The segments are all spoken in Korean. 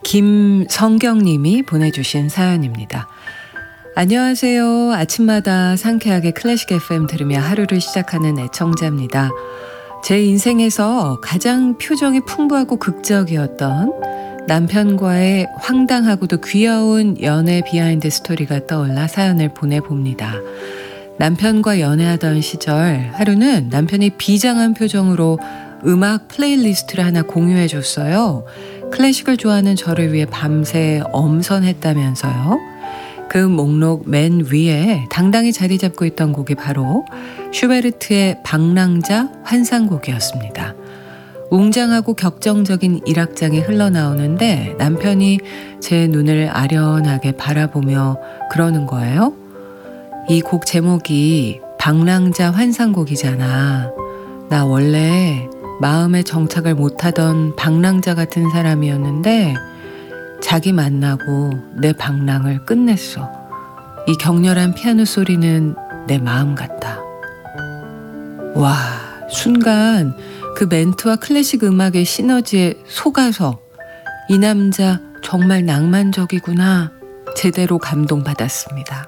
김성경님이 보내주신 사연입니다. 안녕하세요. 아침마다 상쾌하게 클래식 FM 들으며 하루를 시작하는 애청자입니다. 제 인생에서 가장 표정이 풍부하고 극적이었던 남편과의 황당하고도 귀여운 연애 비하인드 스토리가 떠올라 사연을 보내봅니다. 남편과 연애하던 시절 하루는 남편이 비장한 표정으로 음악 플레이리스트를 하나 공유해 줬어요. 클래식을 좋아하는 저를 위해 밤새 엄선했다면서요. 그 목록 맨 위에 당당히 자리 잡고 있던 곡이 바로 슈베르트의 방랑자 환상곡이었습니다. 웅장하고 격정적인 1악장이 흘러나오는데 남편이 제 눈을 아련하게 바라보며 그러는 거예요. 이 곡 제목이 방랑자 환상곡이잖아. 나 원래 마음에 정착을 못하던 방랑자 같은 사람이었는데 자기 만나고 내 방랑을 끝냈어. 이 격렬한 피아노 소리는 내 마음 같다. 와, 순간 그 멘트와 클래식 음악의 시너지에 속아서 이 남자 정말 낭만적이구나 제대로 감동받았습니다.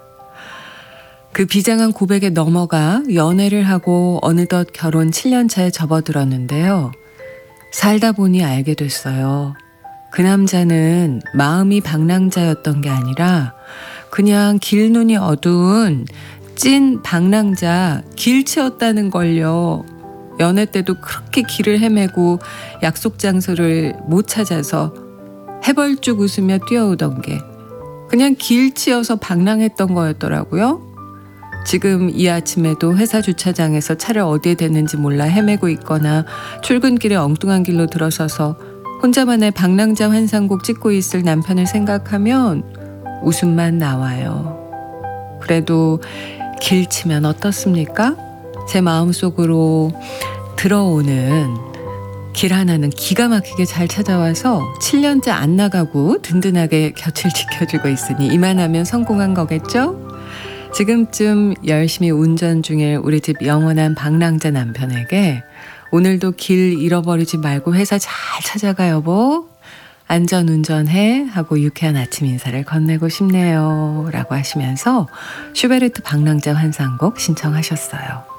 그 비장한 고백에 넘어가 연애를 하고 어느덧 결혼 7년 차에 접어들었는데요. 살다 보니 알게 됐어요. 그 남자는 마음이 방랑자였던 게 아니라 그냥 길 눈이 어두운 찐 방랑자 길치였다는 걸요. 연애 때도 그렇게 길을 헤매고 약속 장소를 못 찾아서 해벌쭉 웃으며 뛰어오던 게 그냥 길치여서 방랑했던 거였더라고요. 지금 이 아침에도 회사 주차장에서 차를 어디에 댔는지 몰라 헤매고 있거나 출근길에 엉뚱한 길로 들어서서 혼자만의 방랑자 환상곡 찍고 있을 남편을 생각하면 웃음만 나와요. 그래도 길치면 어떻습니까? 제 마음속으로 들어오는 길 하나는 기가 막히게 잘 찾아와서 7년째 안 나가고 든든하게 곁을 지켜주고 있으니 이만하면 성공한 거겠죠? 지금쯤 열심히 운전 중일 우리 집 영원한 방랑자 남편에게 오늘도 길 잃어버리지 말고 회사 잘 찾아가 여보. 안전운전해 하고 유쾌한 아침 인사를 건네고 싶네요. 라고 하시면서 슈베르트 방랑자 환상곡 신청하셨어요.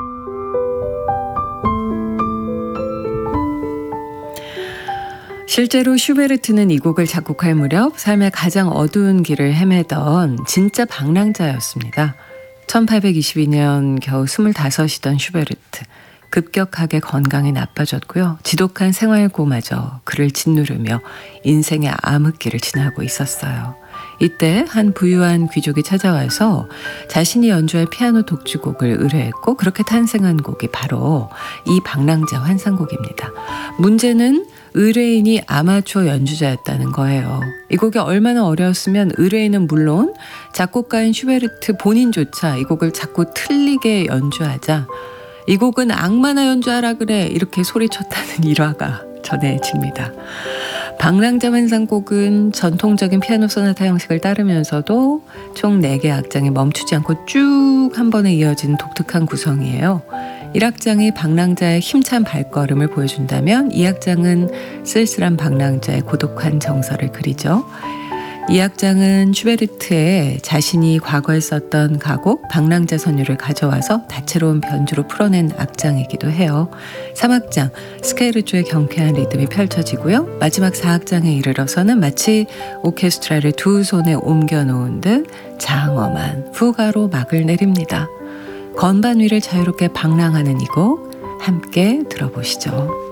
실제로 슈베르트는 이 곡을 작곡할 무렵 삶의 가장 어두운 길을 헤매던 진짜 방랑자였습니다. 1822년 겨우 25이던 슈베르트. 급격하게 건강이 나빠졌고요. 지독한 생활고마저 그를 짓누르며 인생의 암흑기를 지나고 있었어요. 이때 한 부유한 귀족이 찾아와서 자신이 연주할 피아노 독주곡을 의뢰했고 그렇게 탄생한 곡이 바로 이 방랑자 환상곡입니다. 문제는 의뢰인이 아마추어 연주자였다는 거예요. 이 곡이 얼마나 어려웠으면 의뢰인은 물론 작곡가인 슈베르트 본인조차 이 곡을 자꾸 틀리게 연주하자 이 곡은 악마나 연주하라 그래 이렇게 소리쳤다는 일화가 전해집니다. 방랑자 환상곡은 전통적인 피아노 소나타 형식을 따르면서도 총 4개 악장이 멈추지 않고 쭉 한 번에 이어진 독특한 구성이에요. 1악장이 방랑자의 힘찬 발걸음을 보여준다면 2악장은 쓸쓸한 방랑자의 고독한 정서를 그리죠. 2악장은 슈베르트의 자신이 과거에 썼던 가곡 방랑자 선율을 가져와서 다채로운 변주로 풀어낸 악장이기도 해요. 3악장 스케르초의 경쾌한 리듬이 펼쳐지고요. 마지막 4악장에 이르러서는 마치 오케스트라를 두 손에 옮겨놓은 듯 장엄한 후가로 막을 내립니다. 건반 위를 자유롭게 방랑하는 이 곡 함께 들어보시죠.